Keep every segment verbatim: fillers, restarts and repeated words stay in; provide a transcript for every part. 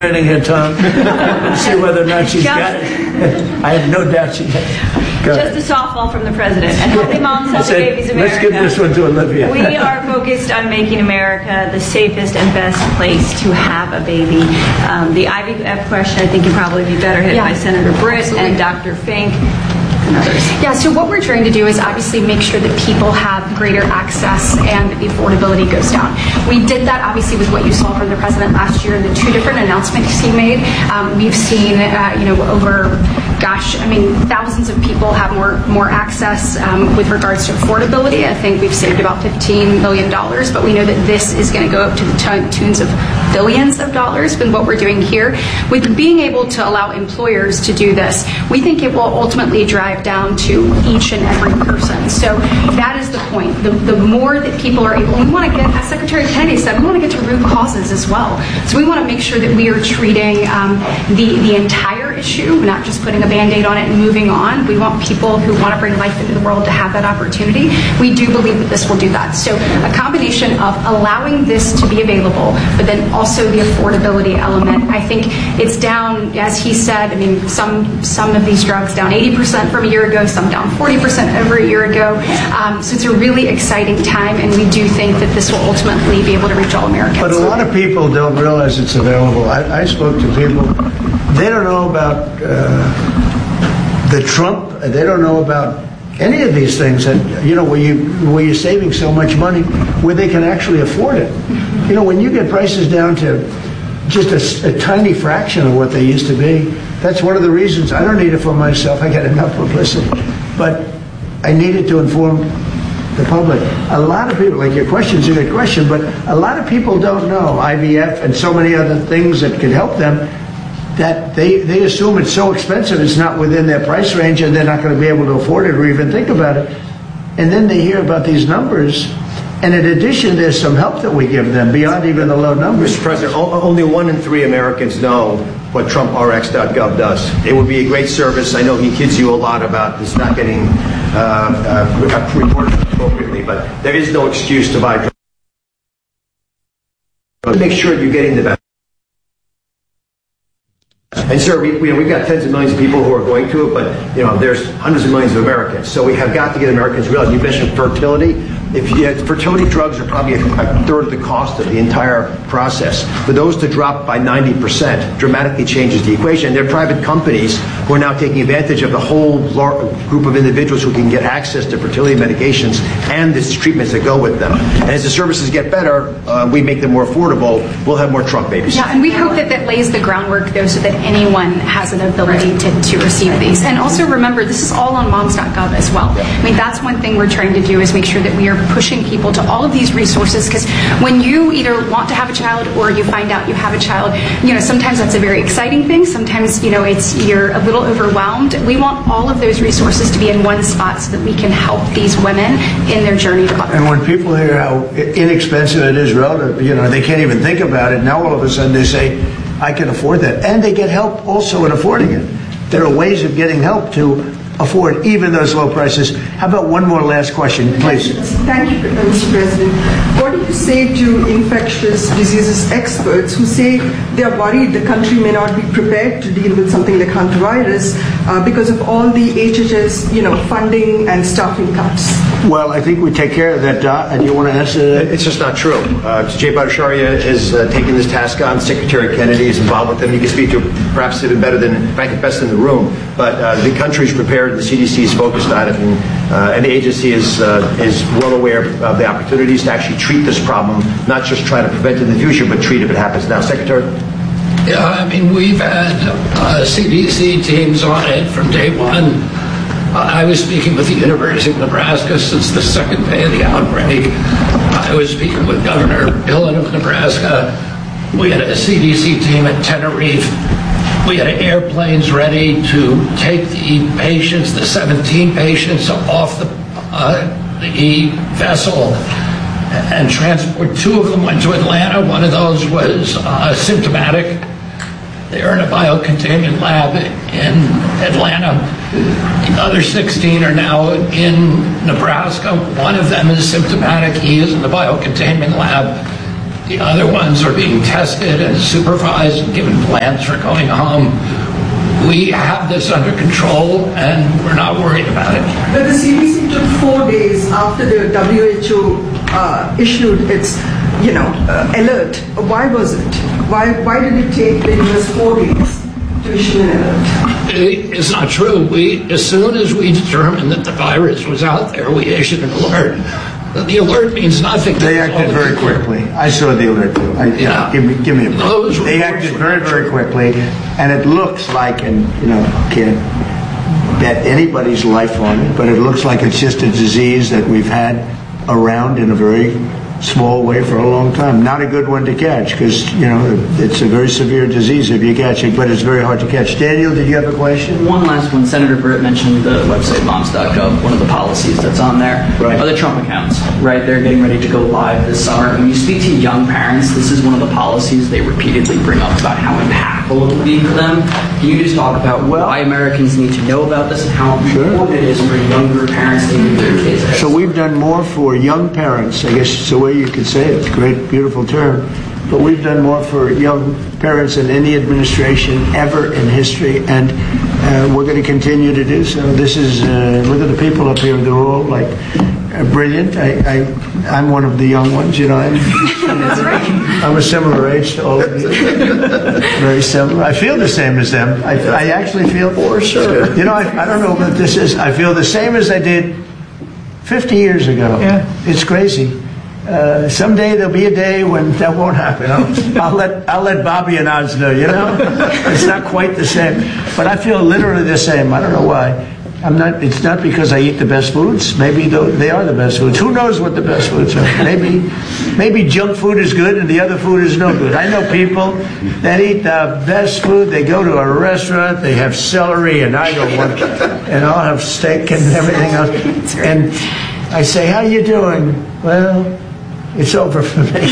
Here, Tom. See whether or not she's just, got it. I have no doubt she has. Go just ahead. A softball from the president. And Healthy Moms, Healthy Babies America. Let's give this one to Olivia. We are focused on making America the safest and best place to have a baby. Um, the I V F question, I think, can probably be better hit yeah. by Senator Britt Absolutely. and Doctor Fink. Yeah, so what we're trying to do is obviously make sure that people have greater access and the affordability goes down. We did that obviously with what you saw from the president last year and the two different announcements he made. Um, we've seen, uh, you know, over, gosh, I mean, thousands of people have more more access um, with regards to affordability. I think we've saved about fifteen million dollars, but we know that this is going to go up to the t- tunes of billions of dollars with what we're doing here. With being able to allow employers to do this, we think it will ultimately drive down to each and every person. So that is the point. The, the more that people are able, we want to get, as Secretary Kennedy said, we want to get to root causes as well. So we want to make sure that we are treating um, the, the entire issue, not just putting a Band-Aid on it and moving on. We want people who want to bring life into the world to have that opportunity. We do believe that this will do that. So a combination of allowing this to be available, but then also the affordability element. I think it's down, as he said, I mean, some some of these drugs down eighty percent from a year ago, some down forty percent over a year ago. Um, so it's a really exciting time, and we do think that this will ultimately be able to reach all Americans. But a lot of people don't realize it's available. I, I spoke to people, they don't know about uh, the Trump, they don't know about any of these things that, you know, where, you, where you're saving so much money, where they can actually afford it. You know, when you get prices down to just a, a tiny fraction of what they used to be, that's one of the reasons I don't need it for myself. I get enough publicity. But I need it to inform the public. A lot of people, like your question's a good question, but a lot of people don't know I V F and so many other things that can help them, that they, they assume it's so expensive it's not within their price range and they're not going to be able to afford it or even think about it. And then they hear about these numbers, and in addition there's some help that we give them beyond even the low numbers. Mister President, only one in three Americans know what Trump R X dot gov does. It would be a great service. I know he kids you a lot about this not getting uh, uh, reported appropriately, but there is no excuse to buy drugs. Make sure you're getting the best. And sir, we, we, we've got tens of millions of people who are going to it, but you know, there's hundreds of millions of Americans. So we have got to get Americans to realize. You mentioned fertility. If you, fertility drugs are probably a, a third of the cost of the entire process. For those to drop by ninety percent dramatically changes the equation. And there are private companies who are now taking advantage of the whole group of individuals who can get access to fertility medications and the treatments that go with them. And as the services get better, uh, we make them more affordable, we'll have more Trump babies. Yeah, and we hope that that lays the groundwork, though, so that anyone has an ability to, to receive these. And also remember, this is all on moms dot gov as well. I mean, that's one thing we're trying to do, is make sure that we are pushing people to all of these resources, because when you either want to have a child or you find out you have a child, you know, sometimes that's a very exciting thing. Sometimes, you know, it's you're a little overwhelmed. We want all of those resources to be in one spot so that we can help these women in their journey to motherhood. And when people hear how inexpensive it is relative, you know, they can't even think about it. Now all of a sudden they say, I can afford that. And they get help also in affording it. There are ways of getting help to afford even those low prices. How about one more last question, please? Thank you, Mister President. What do you say to infectious diseases experts who say they are worried the country may not be prepared to deal with something like hantavirus uh, because of all the H H S, you know, funding and staffing cuts? Well, I think we take care of that, Dot. And you want to answer that? It's just not true. Uh, Jay Bhattacharya is uh, taking this task on. Secretary Kennedy is involved with them. He can speak to perhaps even better than, in fact, the best in the room. But uh, the country is prepared. The C D C is focused on it, and, uh, and the agency is uh, is well aware of the opportunities to actually treat this problem, not just try to prevent it in the future, but treat if it happens now. Secretary? Yeah, I mean, we've had uh, C D C teams on it from day one. Uh, I was speaking with the University of Nebraska since the second day of the outbreak. I was speaking with Governor Dillon of Nebraska. We had a C D C team at Tenerife. We had airplanes ready to take the patients, the seventeen patients, off the, uh, the vessel and transport. Two of them went to Atlanta. One of those was uh, symptomatic. They are in a biocontainment lab in Atlanta. The other sixteen are now in Nebraska. One of them is symptomatic. He is in the biocontainment lab. The other ones are being tested and supervised and given plans for going home. We have this under control, and we're not worried about it. But the C D C took four days after the W H O uh, issued its, you know, uh, alert. Why was it? Why why did it take the U S four days to issue an alert? It's not true. We, as soon as we determined that the virus was out there, we issued an alert. The alert means nothing. They acted very quickly. I saw the alert too. I, Yeah. Give me, give me a break. Those They reports acted were very, very quickly, and it looks like, and you know, can't bet anybody's life on it, but it looks like it's just a disease that we've had around in a very small way for a long time. Not a good one to catch because, you know, it's a very severe disease if you catch it, but it's very hard to catch. Daniel, did you have a question? One last one. Senator Britt mentioned the website bombs dot gov, one of the policies that's on there. Right. Are the Trump accounts, right? They're getting ready to go live this summer. When you speak to young parents, this is one of the policies they repeatedly bring up about how impactful it will be for them. Can you just talk about why Americans need to know about this and how important it is for younger parents to get their kids ahead? So we've done more for young parents, I guess it's the way you could say it. It's a great, beautiful term. But we've done more for young parents than any administration ever in history, and uh, we're going to continue to do so. This is, uh, look at the people up here. They're all like uh, brilliant. I, I, I'm one of the young ones, you know. I'm, I'm a similar age to all of you. Very similar. I feel the same as them. I, I actually feel, for sure. You know, I, I don't know what this is. I feel the same as I did fifty years ago. Yeah. It's crazy. Uh, someday there'll be a day when that won't happen. I'll, I'll let I'll let Bobby and Oz know. You know, it's not quite the same, but I feel literally the same. I don't know why. I'm not. It's not because I eat the best foods. Maybe they are the best foods. Who knows what the best foods are? Maybe maybe junk food is good and the other food is no good. I know people that eat the best food. They go to a restaurant. They have celery, and I don't want. And I'll have steak and everything else. And I say, "How you doing?" Well, it's over for me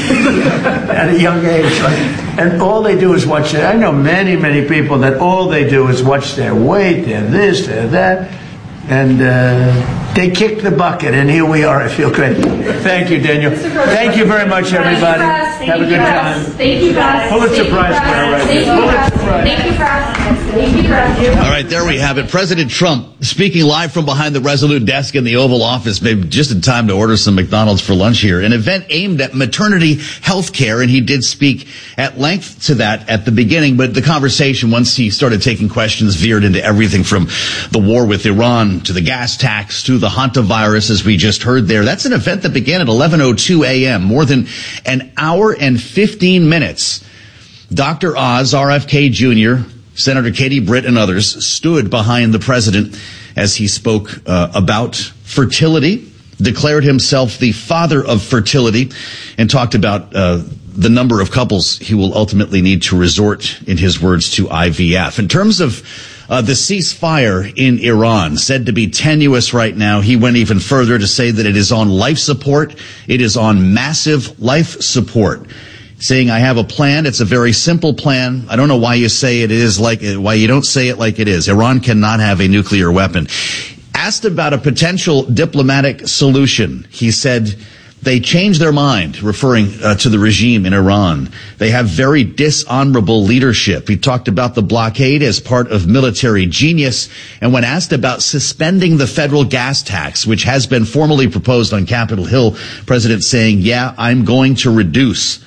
at a young age. And all they do is watch it. I know many, many people that all they do is watch their weight, their this, their that. And uh, they kicked the bucket, and here we are. I feel great. Thank you, Daniel. Thank you very much, everybody. Have a good time. Thank you, guys. Pulitzer Prize winner right here. Pulitzer Prize. Thank you, Press. Thank you, Press. All right, there we have it. President Trump speaking live from behind the Resolute desk in the Oval Office, maybe just in time to order some McDonald's for lunch here. An event aimed at maternity health care, and he did speak at length to that at the beginning, but the conversation, once he started taking questions, veered into everything from the war with Iran to the gas tax to the hantavirus, as we just heard there. That's an event that began at eleven oh two a.m., more than an hour and fifteen minutes. Doctor Oz, R F K Junior, Senator Katie Britt, and others stood behind the president as he spoke uh, about fertility, declared himself the father of fertility, and talked about uh, the number of couples he will ultimately need to resort, in his words, to I V F. In terms of uh, the ceasefire in Iran, said to be tenuous right now, he went even further to say that it is on life support. It is on massive life support. Saying, I have a plan. It's a very simple plan. I don't know why you say it is like, why you don't say it like it is. Iran cannot have a nuclear weapon. Asked about a potential diplomatic solution, he said they changed their mind, referring uh, to the regime in Iran. They have very dishonorable leadership. He talked about the blockade as part of military genius. And when asked about suspending the federal gas tax, which has been formally proposed on Capitol Hill, President saying, yeah, I'm going to reduce.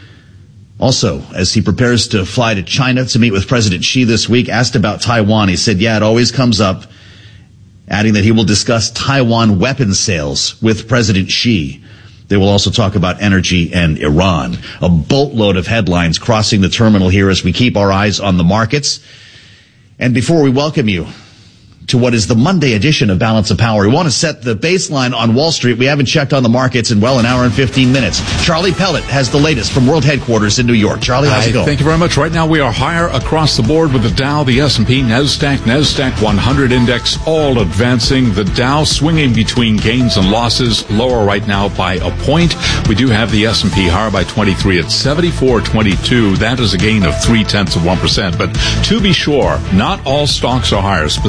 Also, as he prepares to fly to China to meet with President Xi this week, asked about Taiwan, he said, yeah, it always comes up, adding that he will discuss Taiwan weapons sales with President Xi. They will also talk about energy and Iran. A boatload of headlines crossing the terminal here as we keep our eyes on the markets. And before we welcome you to what is the Monday edition of Balance of Power, we want to set the baseline on Wall Street. We haven't checked on the markets in, well, an hour and fifteen minutes. Charlie Pellet has the latest from World Headquarters in New York. Charlie, how's Hi, it going? Thank you very much. Right now we are higher across the board with the Dow, the S and P, NASDAQ, NASDAQ one hundred index, all advancing. The Dow swinging between gains and losses, lower right now by a point. We do have the S and P higher by twenty-three at seventy-four twenty-two. That is a gain of three tenths of one percent. But to be sure, not all stocks are higher. Specifically,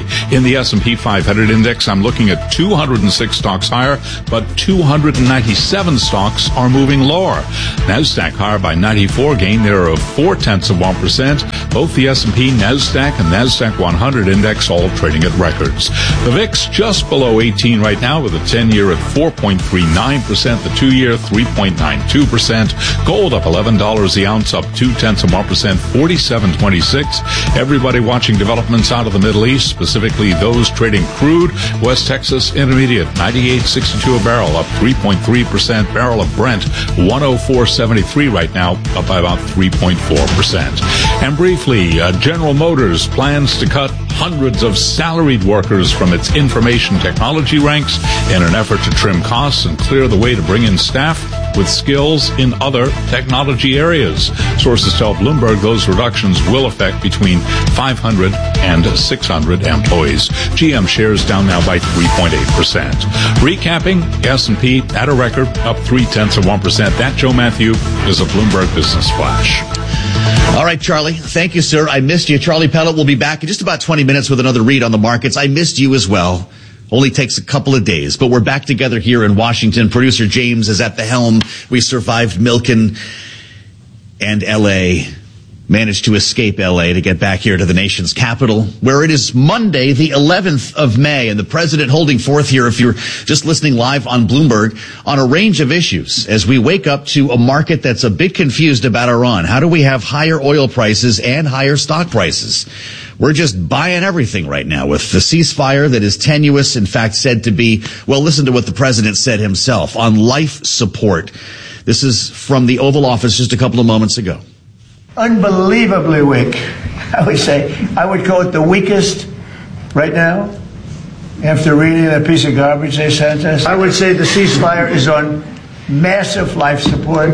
today. In the S and P five hundred index, I'm looking at two hundred six stocks higher, but two hundred ninety-seven stocks are moving lower. NASDAQ higher by ninety-four, gain there of four tenths of one percent. Both the S and P, NASDAQ, and NASDAQ one hundred index all trading at records. The V I X just below eighteen right now with a ten-year at four point three nine percent, the two-year three point nine two percent. Gold up eleven dollars the ounce, up two tenths of one percent, forty-seven twenty-six. Everybody watching developments out of the Middle East, specifically those trading crude. West Texas Intermediate ninety-eight sixty-two a barrel, up three point three percent. Barrel of Brent one oh four seventy-three right now, up by about three point four percent. And briefly, uh, General Motors plans to cut hundreds of salaried workers from its information technology ranks in an effort to trim costs and clear the way to bring in staff with skills in other technology areas. Sources tell Bloomberg those reductions will affect between five hundred and six hundred employees. G M shares down now by three point eight percent. Recapping, S and P at a record, up three tenths of one percent. That, Joe Matthew, is a Bloomberg Business Flash. All right, Charlie. Thank you, sir. I missed you. Charlie Pellet will be back in just about twenty minutes with another read on the markets. I missed you as well. Only takes a couple of days, but we're back together here in Washington. Producer James is at the helm. We survived Milken and L A, managed to escape L A to get back here to the nation's capital, where it is Monday, the eleventh of May, and the president holding forth here, if you're just listening live on Bloomberg, on a range of issues as we wake up to a market that's a bit confused about Iran. How do we have higher oil prices and higher stock prices? We're just buying everything right now with the ceasefire that is tenuous, in fact, said to be, well, listen to what the president said himself, on life support. This is from the Oval Office just a couple of moments ago. Unbelievably weak. I would say, I would call it the weakest right now, after reading that piece of garbage they sent us. I would say the ceasefire is on massive life support.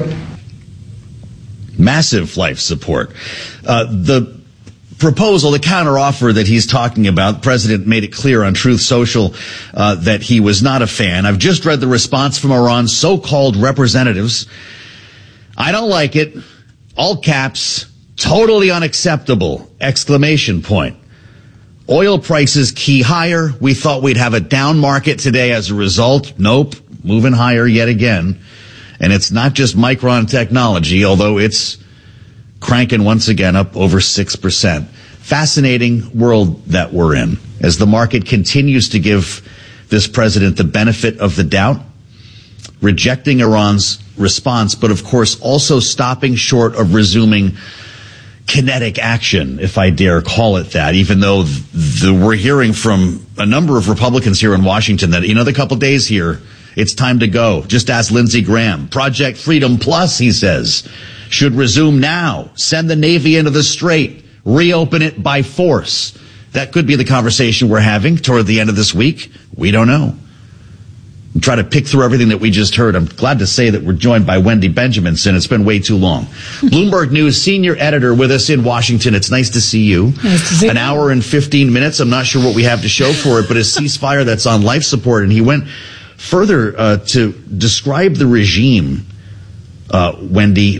Massive life support. Uh, the proposal, the counteroffer that he's talking about, the president made it clear on Truth Social uh, that he was not a fan. I've just read the response from Iran's so-called representatives. I don't like it. All caps, totally unacceptable, exclamation point. Oil prices key higher. We thought we'd have a down market today as a result. Nope, moving higher yet again. And it's not just Micron Technology, although it's cranking once again up over six percent. Fascinating world that we're in as the market continues to give this president the benefit of the doubt, rejecting Iran's response, but of course also stopping short of resuming kinetic action, if I dare call it that, even though the, we're hearing from a number of Republicans here in Washington that, you know, the couple days here, it's time to go. Just ask Lindsey Graham. Project Freedom Plus, he says, should resume now. Send the Navy into the Strait. Reopen it by force. That could be the conversation we're having toward the end of this week. We don't know. And try to pick through everything that we just heard. I'm glad to say that we're joined by Wendy Benjaminson. It's been way too long. Bloomberg News senior editor with us in Washington. It's nice to see you. Nice to see you. An hour and fifteen minutes. I'm not sure what we have to show for it, but a ceasefire that's on life support. And he went further uh, to describe the regime, uh, Wendy.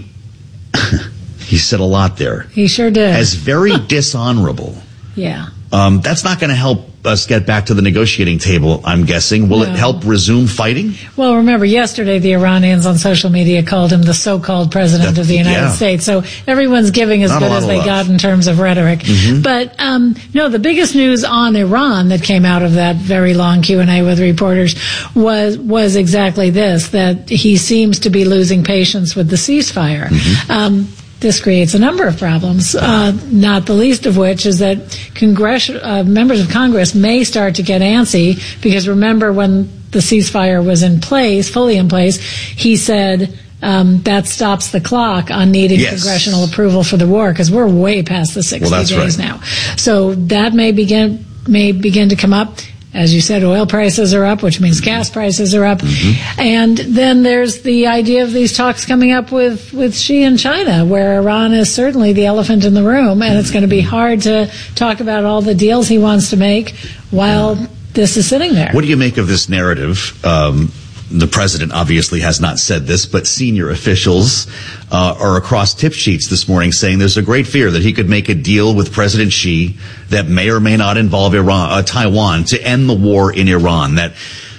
He said a lot there. He sure did. As very dishonorable. Yeah. Um, that's not going to help us get back to the negotiating table, I'm guessing. Will no. it help resume fighting? Well, remember, yesterday the Iranians on social media called him the so-called president that, of the United yeah. States. So everyone's giving as not good as they love. got in terms of rhetoric. Mm-hmm. But, um, no, the biggest news on Iran that came out of that very long Q and A with reporters was, was exactly this, that he seems to be losing patience with the ceasefire. Mm-hmm. Um, This creates a number of problems, uh, not the least of which is that Congress, uh, members of Congress may start to get antsy because remember when the ceasefire was in place, fully in place, he said um, that stops the clock on needing yes. congressional approval for the war because we're way past the sixty well, days right. now. So that may begin may begin to come up. As you said, oil prices are up, which means gas prices are up. Mm-hmm. And then there's the idea of these talks coming up with, with Xi and China, where Iran is certainly the elephant in the room, and it's going to be hard to talk about all the deals he wants to make while this is sitting there. What do you make of this narrative? Um, the president obviously has not said this, but senior officials uh, are across tip sheets this morning saying there's a great fear that he could make a deal with President Xi that may or may not involve Iran, uh, Taiwan to end the war in Iran. That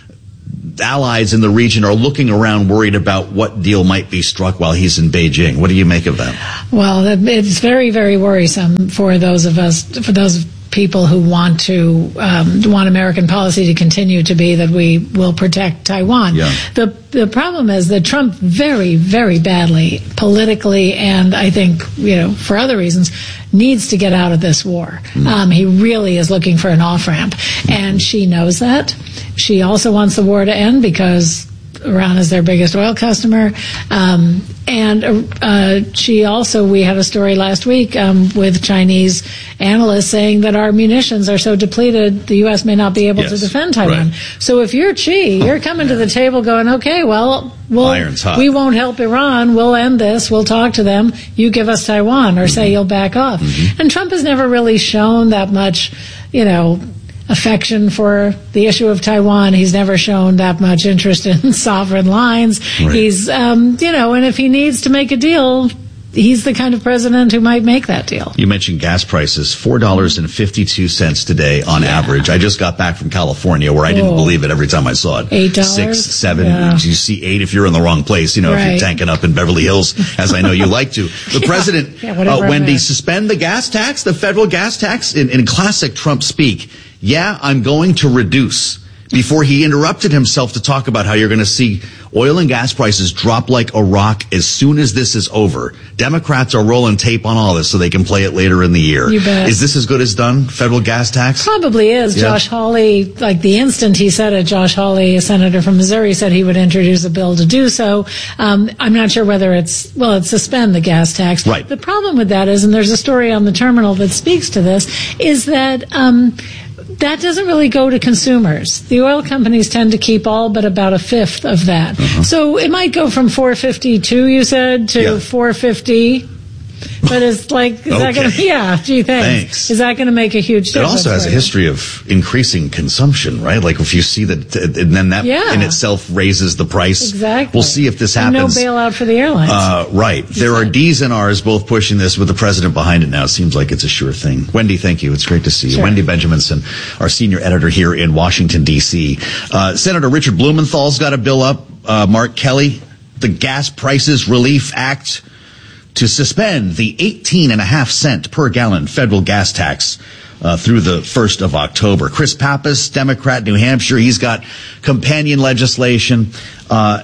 allies in the region are looking around worried about what deal might be struck while he's in Beijing. What do you make of that? Well, it's very, very worrisome for those of us, for those people who want to um, want American policy to continue to be that we will protect Taiwan. Yeah. The the problem is that Trump very, very badly politically and I think, you know, for other reasons, needs to get out of this war. Mm. Um, he really is looking for an off-ramp. Mm. And she knows that. She also wants the war to end because Iran is their biggest oil customer. Um, and uh, she also, we had a story last week um, with Chinese analysts saying that our munitions are so depleted, the U S may not be able yes, to defend Taiwan. Right. So if you're Xi, you're coming to the table going, okay, well, we'll we won't help Iran. We'll end this. We'll talk to them. You give us Taiwan or mm-hmm. say you'll back off. Mm-hmm. And Trump has never really shown that much, you know, affection for the issue of Taiwan. He's never shown that much interest in sovereign lines. Right. He's, um, you know, and if he needs to make a deal, he's the kind of president who might make that deal. You mentioned gas prices, four dollars and fifty-two cents today on yeah. average. I just got back from California where I didn't oh. believe it every time I saw it. eight dollars? Six, seven. Yeah. You see eight if you're in the wrong place, you know, right. if you're tanking up in Beverly Hills, as I know you like to. The president, yeah. Yeah, uh, Wendy, suspend the gas tax, the federal gas tax in, in classic Trump speak. Yeah, I'm going to reduce. Before he interrupted himself to talk about how you're going to see oil and gas prices drop like a rock as soon as this is over. Democrats are rolling tape on all this so they can play it later in the year. You bet. Is this as good as done, federal gas tax? Probably is. Yeah. Josh Hawley, like the instant he said it, Josh Hawley, a senator from Missouri, said he would introduce a bill to do so. Um, I'm not sure whether it's, well, it's suspend the gas tax. Right. The problem with that is, and there's a story on the terminal that speaks to this, is that um, that doesn't really go to consumers. The oil companies tend to keep all but about a fifth of that. Uh-huh. So it might go from four fifty-two, you said, to yeah. four fifty. But it's like, is okay. that going to, yeah, gee, thanks. thanks. Is that going to make a huge difference? It also has a history of increasing consumption, right? Like if you see that, and then that yeah. in itself raises the price. Exactly. We'll see if this and happens. No bailout for the airlines. Uh, right. Exactly. There are D's and R's both pushing this with the president behind it now. It seems like it's a sure thing. Wendy, thank you. It's great to see you. Sure. Wendy Benjaminson, our senior editor here in Washington, D C. Uh, Senator Richard Blumenthal's got a bill up. Uh, Mark Kelly, the Gas Prices Relief Act, to suspend the eighteen and a half cent per gallon federal gas tax uh, through the first of October. Chris Pappas, Democrat, New Hampshire, he's got companion legislation, uh,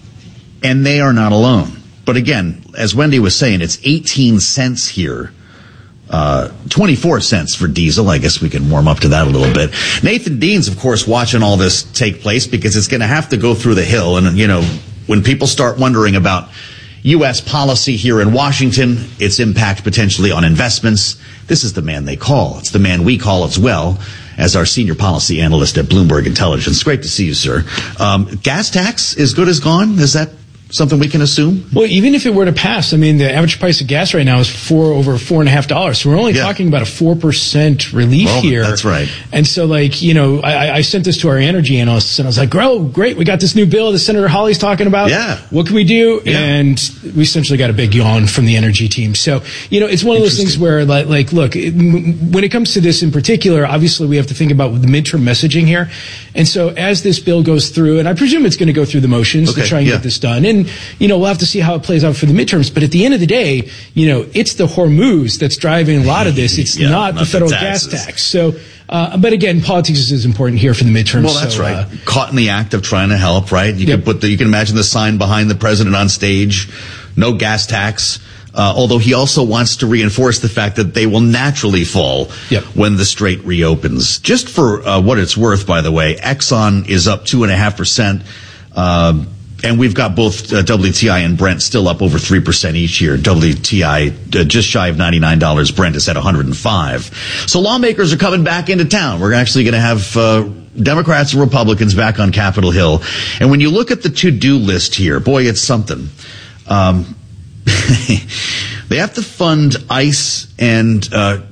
and they are not alone. But again, as Wendy was saying, it's eighteen cents here. Uh, twenty-four cents for diesel. I guess we can warm up to that a little bit. Nathan Dean's, of course, watching all this take place because it's going to have to go through the Hill. And, you know, when people start wondering about U S policy here in Washington, its impact potentially on investments, this is the man they call. It's the man we call as well as our senior policy analyst at Bloomberg Intelligence. Great to see you, sir. Um, gas tax is good as gone? Is that something we can assume? Well, even if it were to pass, I mean, the average price of gas right now is four over four and a half dollars. So we're only yeah. talking about a four percent relief well, here. That's right. And so, like, you know, I, I sent this to our energy analysts, and I was like, "Oh, great, we got this new bill that Senator Hawley's talking about. Yeah, what can we do?" Yeah. And we essentially got a big yawn from the energy team. So, you know, it's one of those things where, like, like look, it, when it comes to this in particular, obviously we have to think about the midterm messaging here. And so, as this bill goes through, and I presume it's going to go through the motions okay, to try and yeah. get this done, and you know, we'll have to see how it plays out for the midterms. But at the end of the day, you know, it's the Hormuz that's driving a lot of this. It's yeah, not, not the federal the gas tax. So, uh, but again, politics is important here for the midterms. Well, that's so, right. Uh, Caught in the act of trying to help, right? You yep. can put the, you can imagine the sign behind the president on stage, no gas tax. Uh, although he also wants to reinforce the fact that they will naturally fall yep. when the strait reopens. Just for uh, what it's worth, by the way, Exxon is up two and a half percent. Uh, And we've got both uh, W T I and Brent still up over three percent each year. W T I uh, just shy of ninety-nine dollars. Brent is at one hundred five. So lawmakers are coming back into town. We're actually going to have uh, Democrats and Republicans back on Capitol Hill. And when you look at the to-do list here, boy, it's something. Um, they have to fund ICE and uh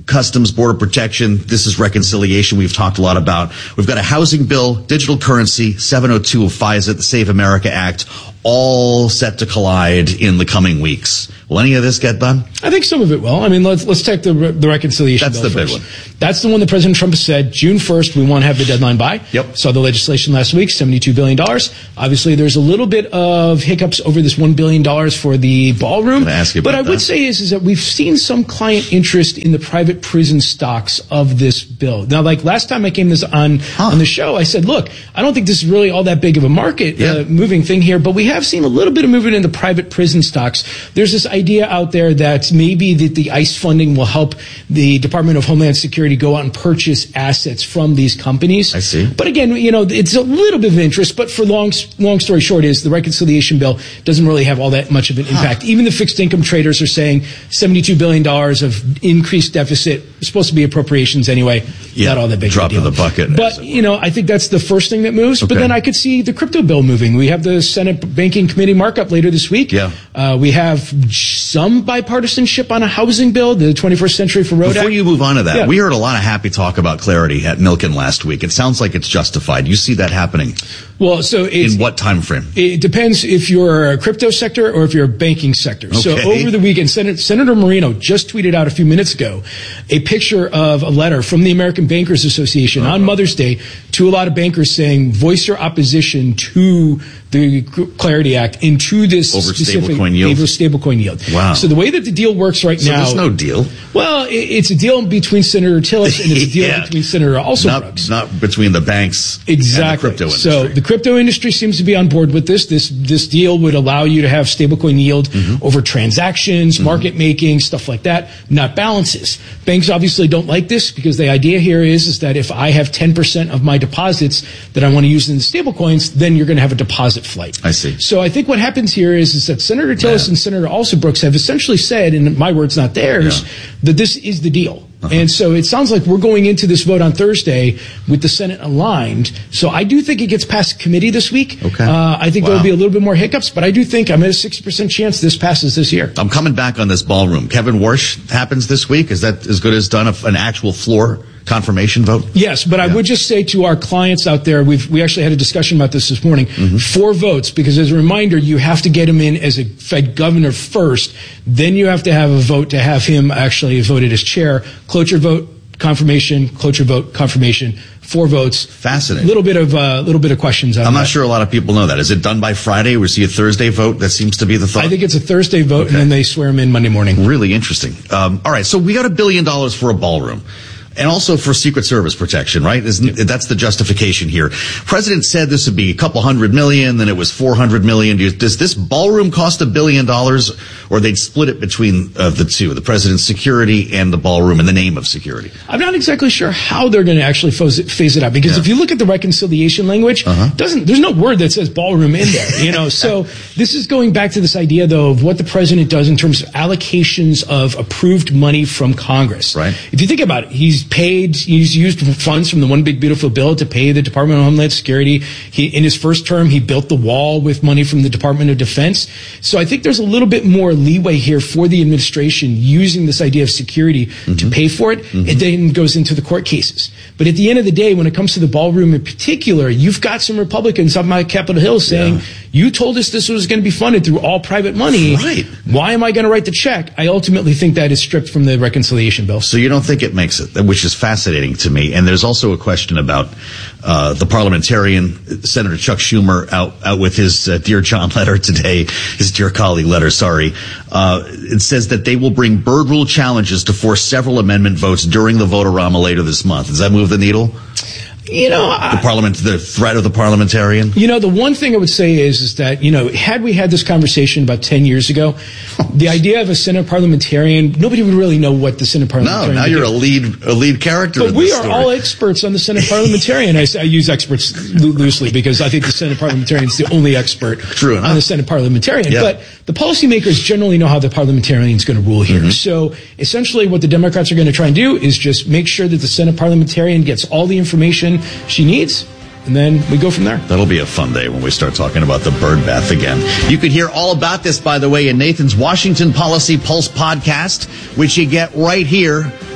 customs, border protection. This is reconciliation we've talked a lot about. We've got a housing bill, digital currency, seven oh two of FISA, the Save America Act, all set to collide in the coming weeks. Will any of this get done? I think some of it will. I mean, let's let's take the the reconciliation That's bill the big first. one. That's the one that President Trump has said June first we want to have the deadline by. Yep. Saw the legislation last week, seventy-two billion dollars. Obviously, there's a little bit of hiccups over this one billion dollars for the ballroom. I'm gonna ask you but about I that. would say is, is that we've seen some client interest in the private prison stocks of this bill. Now, like last time I came this on Huh. on the show, I said, look, I don't think this is really all that big of a market Yeah. uh, moving thing here, but we have seen a little bit of movement in the private prison stocks. There's this idea out there that maybe that the ICE funding will help the Department of Homeland Security go out and purchase assets from these companies. I see. But again, you know, it's a little bit of interest, but for long, long story short is the reconciliation bill doesn't really have all that much of an impact. Even the fixed income traders are saying seventy-two billion dollars of increased deficit, supposed to be appropriations anyway, Yeah, not all that big drop of a in deal. the bucket, as But, it you know, I think that's the first thing that moves. But Okay. then I could see the crypto bill moving. We have the Senate Banking Committee markup later this week. Yeah. Uh, we have some bipartisanship on a housing bill, the twenty-first Century for Road Before Act. you move on to that, Yeah. we heard a lot of happy talk about clarity at Milken last week. It sounds like it's justified. You see that happening Well, so it's, in what time frame? it depends if you're a crypto sector or if you're a banking sector. So Okay. over the weekend, Sen- Senator Moreno just tweeted out a few minutes ago a picture of a letter from the American Bankers Association Uh-huh. on Mother's Day to a lot of bankers saying, voice your opposition to the Clarity Act and to this Over specific stablecoin yield? over stablecoin yield. Wow. So the way that the deal works right So now, there's no deal. well, it, it's a deal between Senator Tillis and it's a deal Yeah. between Senator Alsobrooks. Not, not between the banks Exactly. and the crypto industry. So the crypto industry seems to be on board with this. This this deal would allow you to have stablecoin yield Mm-hmm. over transactions, market making, stuff like that, not balances. Banks obviously don't like this because the idea here is, is that if I have ten percent of my deposits that I want to use in the stablecoins, then you're going to have a deposit flight. I see. So I think what happens here is, is that Senator Tillis Yeah. and Senator Alsobrooks have essentially said, and my words not theirs, Yeah. that this is the deal. Uh-huh. And so it sounds like we're going into this vote on Thursday with the Senate aligned. So I do think it gets past committee this week. Okay. Uh, I think Wow. there will be a little bit more hiccups, but I do think I'm at a sixty percent chance this passes this year. I'm coming back on this ballroom. Kevin Warsh happens this week. Is that as good as done? A- An actual floor confirmation vote? Yes, but I Yeah. would just say to our clients out there, we've we actually had a discussion about this this morning. Mm-hmm. Four votes, because as a reminder, you have to get him in as a Fed governor first. Then you have to have a vote to have him actually voted as chair. Cloture vote, confirmation. Cloture vote, confirmation. Four votes. Fascinating. Little bit of uh, little bit of questions. On I'm that. not sure a lot of people know that. Is it done by Friday? We see a Thursday vote? That seems to be the thought. I think it's a Thursday vote, Okay. and then they swear him in Monday morning. Really interesting. Um, all right, so we got a billion dollars for a ballroom. And also for Secret Service protection, right? Isn't, that's the justification here. President said this would be a couple hundred million, then it was four hundred million. Does this ballroom cost a billion dollars, or they'd split it between uh, the two, the president's security and the ballroom in the name of security? I'm not exactly sure how they're going to actually phase it, phase it out, because Yeah. if you look at the reconciliation language, Uh-huh. doesn't there's no word that says ballroom in there, you know. So this is going back to this idea, though, of what the president does in terms of allocations of approved money from Congress. Right. If you think about it, he's paid, he's used funds from the One Big Beautiful Bill to pay the Department of Homeland Security. He, in his first term, he built the wall with money from the Department of Defense. So I think there's a little bit more leeway here for the administration using this idea of security to pay for it. It then goes into the court cases. But at the end of the day, when it comes to the ballroom in particular, you've got some Republicans up on Capitol Hill saying, Yeah. you told us this was going to be funded through all private money. Right. Why am I going to write the check? I ultimately think that is stripped from the reconciliation bill. So you don't think it makes it, which is fascinating to me. And there's also a question about uh, the parliamentarian, Senator Chuck Schumer, out out with his uh, Dear John letter today, his Dear Colleague letter, sorry. Uh, it says that they will bring Byrd rule challenges to force several amendment votes during the vote-a-rama later this month. Does that move the needle? You know, The parliament, the threat of the parliamentarian? You know, the one thing I would say is, is that, you know, had we had this conversation about ten years ago, the idea of a Senate parliamentarian, nobody would really know what the Senate No, parliamentarian now would you're do. a lead, a lead character But in we this are story. all experts on the Senate parliamentarian. I, s- I use experts loo- loosely because I think the Senate parliamentarian is the only expert True enough. on the Senate parliamentarian. Yeah. But the policymakers generally know how the parliamentarian is going to rule here. Mm-hmm. So essentially what the Democrats are going to try and do is just make sure that the Senate parliamentarian gets all the information she needs, and then we go from there. That'll be a fun day when we start talking about the bird bath again. You could hear all about this, by the way, in Nathan's Washington Policy Pulse podcast, which you get right here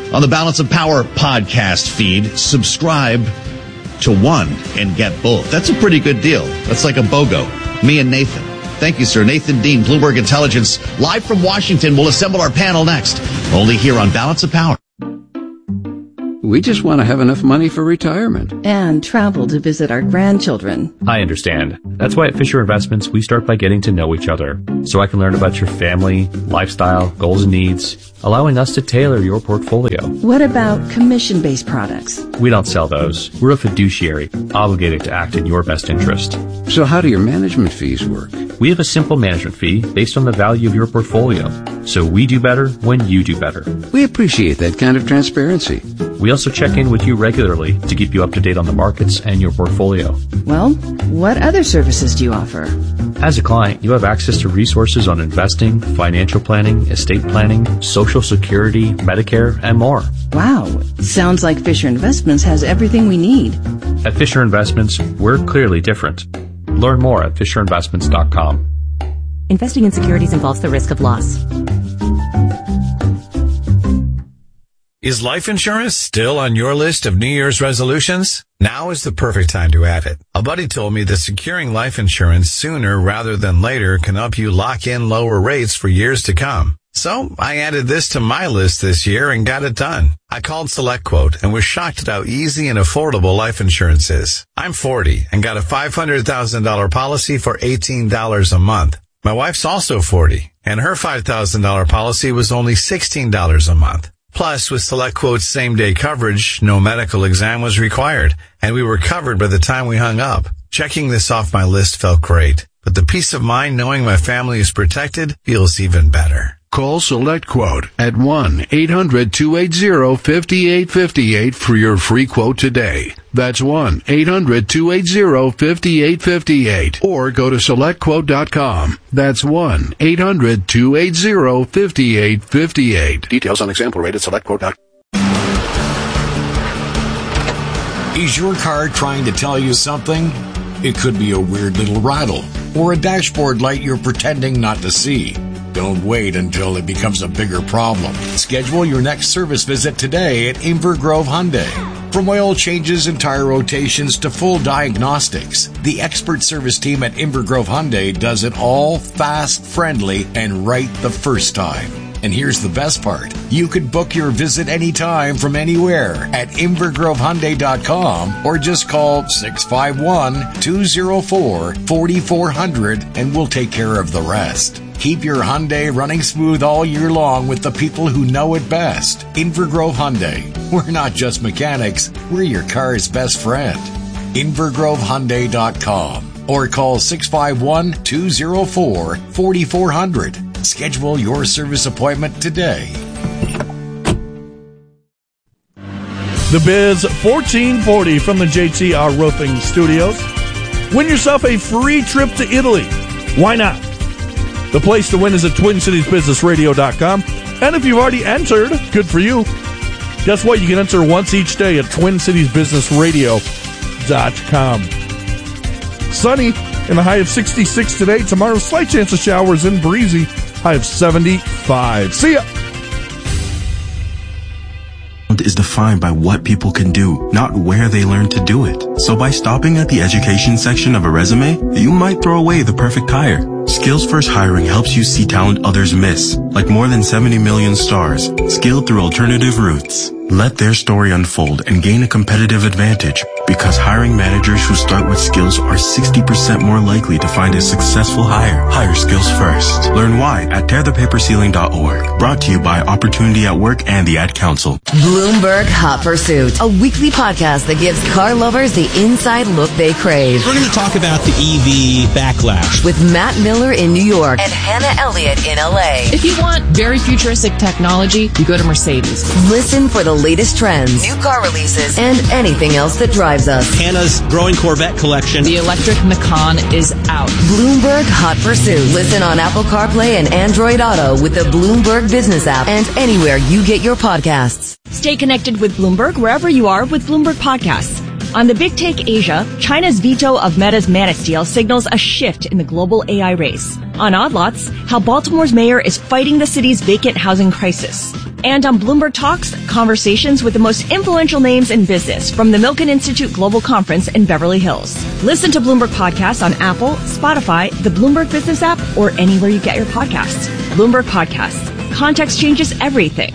on the Balance of Power podcast feed. Subscribe to one and get both. That's a pretty good deal. That's like a BOGO. Me and Nathan. Thank you, sir. Nathan Dean, Bloomberg Intelligence, live from Washington. We'll assemble our panel next, only here on Balance of Power. We just want to have enough money for retirement. And travel to visit our grandchildren. I understand. That's why at Fisher Investments, we start by getting to know each other, so I can learn about your family, lifestyle, goals and needs, allowing us to tailor your portfolio. What about commission-based products? We don't sell those. We're a fiduciary, obligated to act in your best interest. So how do your management fees work? We have a simple management fee based on the value of your portfolio. So we do better when you do better. We appreciate that kind of transparency. We also check in with you regularly to keep you up to date on the markets and your portfolio. Well, what other services do you offer? As a client, you have access to resources on investing, financial planning, estate planning, Social Security, Medicare, and more. Wow. Sounds like Fisher Investments has everything we need. At Fisher Investments, we're clearly different. Learn more at fisher investments dot com. Investing in securities involves the risk of loss. Is life insurance still on your list of New Year's resolutions? Now is the perfect time to add it. A buddy told me that securing life insurance sooner rather than later can help you lock in lower rates for years to come. So I added this to my list this year and got it done. I called SelectQuote and was shocked at how easy and affordable life insurance is. I'm forty and got a five hundred thousand dollars policy for eighteen dollars a month. My wife's also forty and her five thousand dollars policy was only sixteen dollars a month. Plus, with SelectQuote's same-day coverage, no medical exam was required, and we were covered by the time we hung up. Checking this off my list felt great, but the peace of mind knowing my family is protected feels even better. Call SelectQuote at one eight hundred two eight zero five eight five eight for your free quote today. That's one eight hundred two eight zero five eight five eight. Or go to select quote dot com. That's one eight hundred two eight zero five eight five eight. Details on example rate at select quote dot com. Is your car trying to tell you something? It could be a weird little rattle or a dashboard light you're pretending not to see. Don't wait until it becomes a bigger problem. Schedule your next service visit today at Inver Grove Hyundai. From oil changes and tire rotations to full diagnostics, the expert service team at Inver Grove Hyundai does it all fast, friendly, and right the first time. And here's the best part. You can book your visit anytime from anywhere at inver grove hyundai dot com or just call six five one, two zero four, four four zero zero and we'll take care of the rest. Keep your Hyundai running smooth all year long with the people who know it best. Inver Grove Hyundai. We're not just mechanics, we're your car's best friend. inver grove hyundai dot com or call six five one, two zero four, four four zero zero. Schedule your service appointment today. The Biz fourteen forty from the J T R Roofing Studios. Win yourself a free trip to Italy. Why not? The place to win is at twin cities business radio dot com. And if you've already entered, good for you. Guess what? You can enter once each day at twin cities business radio dot com. Sunny and a high of sixty-six today. Tomorrow, slight chance of showers and breezy. High of seventy-five. See ya. Is defined by what people can do, not where they learn to do it. So by stopping at the education section of a resume, you might throw away the perfect hire. Skills First Hiring helps you see talent others miss, like more than seventy million stars, skilled through alternative routes. Let their story unfold and gain a competitive advantage, because hiring managers who start with skills are sixty percent more likely to find a successful hire. Hire Skills First. Learn why at tear the paper ceiling dot org. Brought to you by Opportunity at Work and the Ad Council. Bloomberg Hot Pursuit, a weekly podcast that gives car lovers the inside look they crave. We're going to talk about the E V backlash with Matt Miller in New York and Hannah Elliott in L A. If you want very futuristic technology, you go to Mercedes. Listen for the latest trends, new car releases, and anything else that drives us. Hannah's growing Corvette collection. The electric Macan is out. Bloomberg Hot Pursuit. Listen on Apple CarPlay and Android Auto with the Bloomberg Business app and anywhere you get your podcasts. Stay connected with Bloomberg wherever you are with Bloomberg Podcasts. On the Big Take Asia, China's veto of Meta's Manus deal signals a shift in the global A I race. On Odd Lots, how Baltimore's mayor is fighting the city's vacant housing crisis. And on Bloomberg Talks, conversations with the most influential names in business from the Milken Institute Global Conference in Beverly Hills. Listen to Bloomberg Podcasts on Apple, Spotify, the Bloomberg Business app, or anywhere you get your podcasts. Bloomberg Podcasts. Context changes everything.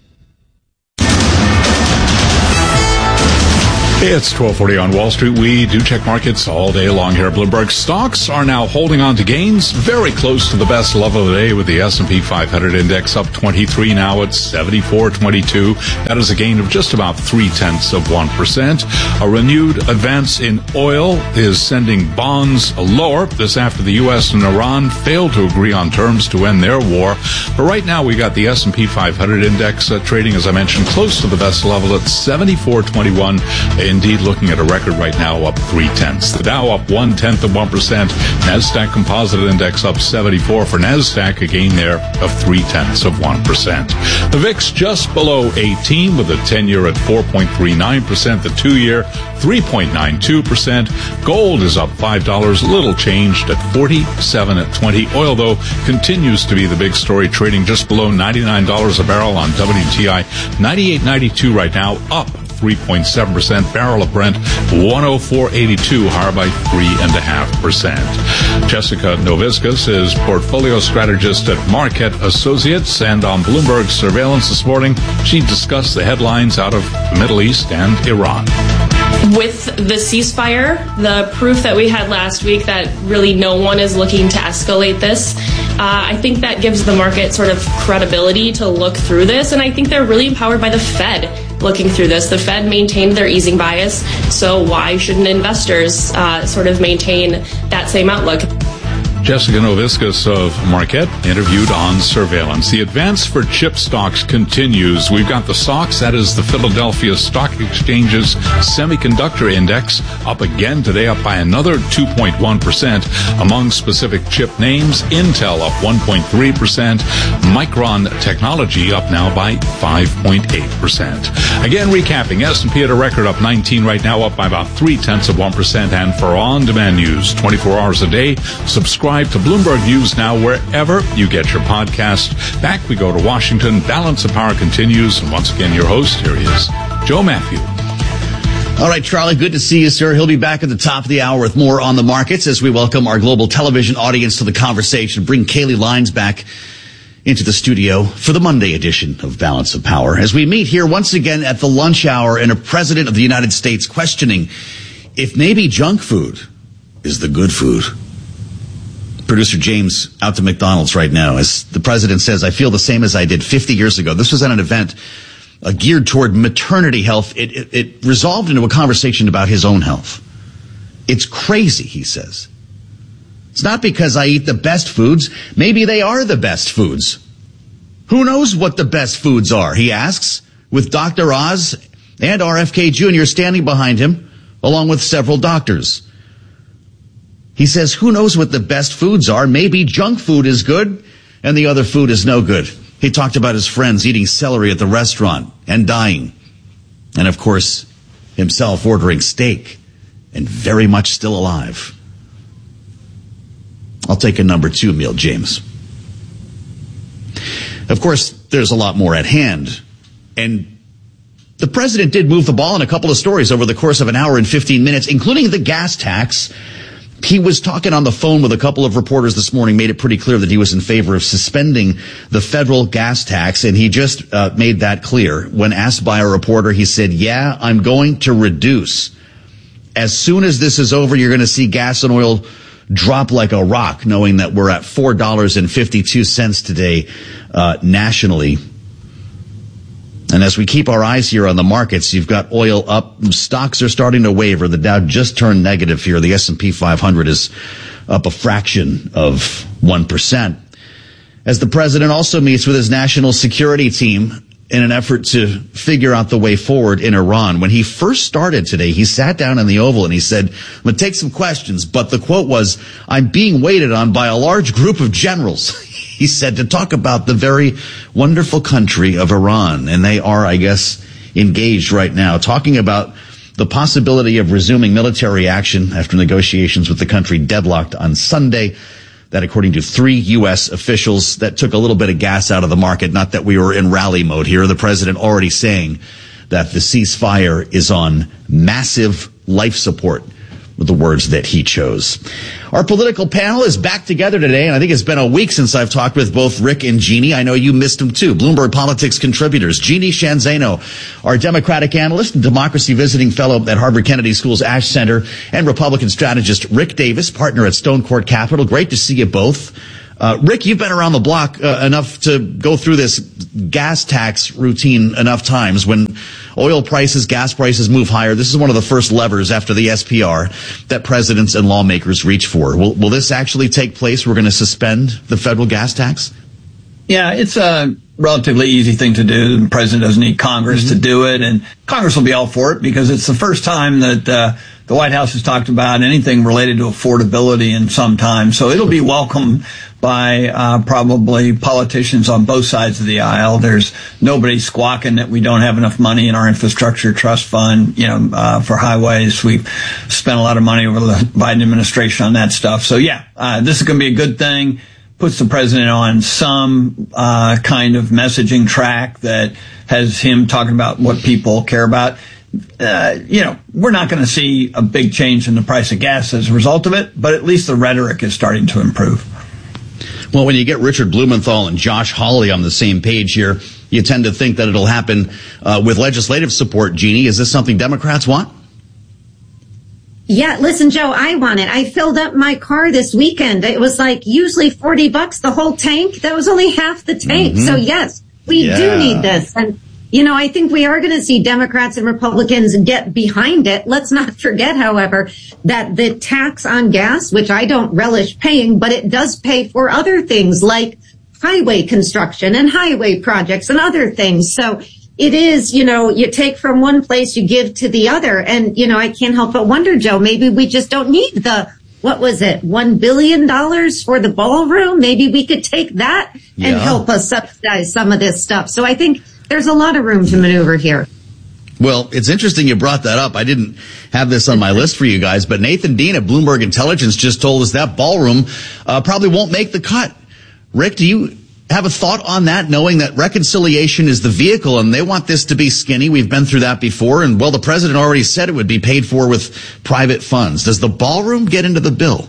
It's twelve forty on Wall Street. We do check markets all day long here at Bloomberg. Stocks are now holding on to gains very close to the best level of the day, with the S and P five hundred index up twenty-three, now at seventy-four twenty-two. That is a gain of just about three-tenths of one percent. A renewed advance in oil is sending bonds lower. This after the U S and Iran failed to agree on terms to end their war. But right now we got the S and P five hundred index uh, trading, as I mentioned, close to the best level at seventy-four twenty-one. Indeed, looking at a record right now, up three-tenths. The Dow up one-tenth of one percent. NASDAQ Composite Index up seventy-four. For NASDAQ, a gain there of three-tenths of one percent. The V I X just below eighteen, with the ten-year at four point three nine percent. The two-year, three point nine two percent. Gold is up five dollars, little changed at forty-seven twenty. Oil, though, continues to be the big story, trading just below ninety-nine dollars a barrel on W T I. ninety-eight ninety-two right now, up three point seven percent. Barrel of Brent, one oh four eighty-two, higher by three point five percent. Jessica Noviscus is portfolio strategist at Marquette Associates, and on Bloomberg Surveillance this morning, she discussed the headlines out of the Middle East and Iran. With the ceasefire, the proof that we had last week that really no one is looking to escalate this, uh, I think that gives the market sort of credibility to look through this, and I think they're really empowered by the Fed looking through this. The Fed maintained their easing bias, so why shouldn't investors uh, sort of maintain that same outlook? Jessica Noviscus of Marquette interviewed on surveillance. The advance for chip stocks continues. We've got the S O X, that is the Philadelphia Stock Exchange's Semiconductor Index, up again today, up by another two point one percent. Among specific chip names, Intel up one point three percent. Micron Technology up now by five point eight percent. Again, recapping, S and P at a record up nineteen right now, up by about three-tenths of one percent. And for on-demand news twenty-four hours a day, subscribe to Bloomberg News now wherever you get your podcast. Back we go to Washington. Balance of Power continues. And once again, your host, here he is, Joe Matthew. All right, Charlie, good to see you, sir. He'll be back at the top of the hour with more on the markets as we welcome our global television audience to the conversation. Bring Kaylee Lines back into the studio for the Monday edition of Balance of Power, as we meet here once again at the lunch hour and a president of the United States questioning if maybe junk food is the good food. Producer James out to McDonald's right now as the president says, I feel the same as I did fifty years ago. This was at an event uh, geared toward maternity health. It, it, it resolved into a conversation about his own health. It's crazy, he says. It's not because I eat the best foods. Maybe they are the best foods. Who knows what the best foods are, he asks, with Doctor Oz and R F K Junior standing behind him, along with several doctors. He says, who knows what the best foods are? Maybe junk food is good and the other food is no good. He talked about his friends eating celery at the restaurant and dying. And of course, himself ordering steak and very much still alive. I'll take a number two meal, James. Of course, there's a lot more at hand. And the president did move the ball in a couple of stories over the course of an hour and fifteen minutes, including the gas tax. He was talking on the phone with a couple of reporters this morning, made it pretty clear that he was in favor of suspending the federal gas tax, and he just uh, made that clear. When asked by a reporter, he said, yeah, I'm going to reduce. As soon as this is over, you're going to see gas and oil drop like a rock, knowing that we're at four dollars and fifty-two cents today uh, nationally. And as we keep our eyes here on the markets, you've got oil up. Stocks are starting to waver. The Dow just turned negative here. The S and P five hundred is up a fraction of one percent. As the president also meets with his national security team in an effort to figure out the way forward in Iran. When he first started today, he sat down in the Oval and he said, I'm going to take some questions, but the quote was, I'm being waited on by a large group of generals. He said, to talk about the very wonderful country of Iran. And they are, I guess, engaged right now, talking about the possibility of resuming military action after negotiations with the country deadlocked on Sunday. That, according to three U S officials, that took a little bit of gas out of the market. Not that we were in rally mode here. The president already saying that the ceasefire is on massive life support, with the words that he chose. Our political panel is back together today, and I think it's been a week since I've talked with both Rick and Jeannie. I know you missed them too. Bloomberg Politics contributors. Jeannie Sheehan Zaino, our Democratic analyst and democracy visiting fellow at Harvard Kennedy School's Ash Center, and Republican strategist Rick Davis, partner at Stone Court Capital. Great to see you both. Uh, Rick, you've been around the block uh, enough to go through this gas tax routine enough times. When oil prices, gas prices move higher, this is one of the first levers after the S P R that presidents and lawmakers reach for. Will, will this actually take place? We're going to suspend the federal gas tax? Yeah, it's a relatively easy thing to do. The president doesn't need Congress mm-hmm. to do it, and Congress will be all for it because it's the first time that uh, the White House has talked about anything related to affordability in some time. So it'll be welcome by uh, probably politicians on both sides of the aisle. There's nobody squawking that we don't have enough money in our infrastructure trust fund, you know, uh, for highways. We've spent a lot of money over the Biden administration on that stuff. So yeah, uh, this is going to be a good thing. Puts the president on some uh, kind of messaging track that has him talking about what people care about. Uh, you know, we're not going to see a big change in the price of gas as a result of it, but at least the rhetoric is starting to improve. Well, when you get Richard Blumenthal and Josh Hawley on the same page here, you tend to think that it'll happen uh, with legislative support. Jeannie, is this something Democrats want? Yeah, listen, Joe, I want it. I filled up my car this weekend. It was like usually forty bucks, the whole tank. That was only half the tank. Mm-hmm. So yes, we yeah. do need this. And, you know, I think we are going to see Democrats and Republicans get behind it. Let's not forget, however, that the tax on gas, which I don't relish paying, but it does pay for other things like highway construction and highway projects and other things. So it is, you know, you take from one place, you give to the other. And, you know, I can't help but wonder, Joe, maybe we just don't need the, what was it, one billion dollars for the ballroom? Maybe we could take that yeah. and help us subsidize some of this stuff. So I think there's a lot of room to maneuver here. Well, it's interesting you brought that up. I didn't have this on my list for you guys, but Nathan Dean at Bloomberg Intelligence just told us that ballroom uh, probably won't make the cut. Rick, do you have a thought on that, knowing that reconciliation is the vehicle and they want this to be skinny? We've been through that before, and, well, the president already said it would be paid for with private funds. Does the ballroom get into the bill?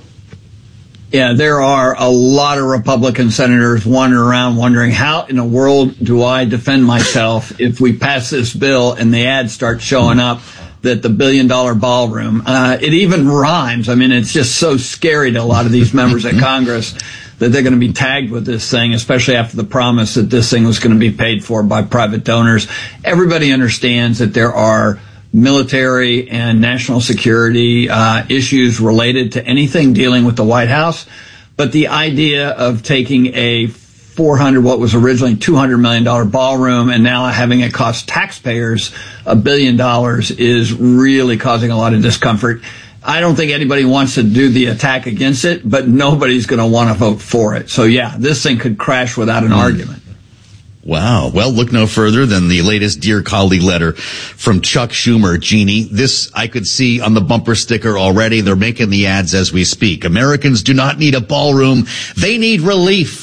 Yeah, there are a lot of Republican senators wandering around wondering, how in the world do I defend myself if we pass this bill and the ads start showing up that the billion dollar ballroom, uh, it even rhymes. I mean, it's just so scary to a lot of these members of Congress that they're going to be tagged with this thing, especially after the promise that this thing was going to be paid for by private donors. Everybody understands that there are military and national security uh, issues related to anything dealing with the White House. But the idea of taking a four hundred, what was originally two hundred million dollars ballroom, and now having it cost taxpayers a billion dollars is really causing a lot of discomfort. I don't think anybody wants to do the attack against it, but nobody's going to want to vote for it. So yeah, this thing could crash without an mm. argument. Wow. Well, look no further than the latest Dear Colleague letter from Chuck Schumer. Jeannie, this I could see on the bumper sticker already. They're making the ads as we speak. Americans do not need a ballroom. They need relief.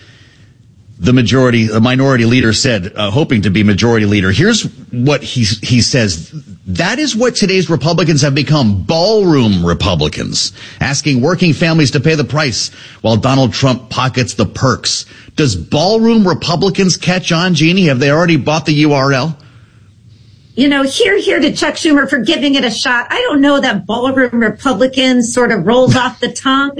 The majority, the minority leader said, uh, hoping to be majority leader. Here's what he, he says. That is what today's Republicans have become, ballroom Republicans, asking working families to pay the price while Donald Trump pockets the perks. Does ballroom Republicans catch on, Jeannie? Have they already bought the U R L? You know, here, here to Chuck Schumer for giving it a shot. I don't know that ballroom Republicans sort of rolls off the tongue,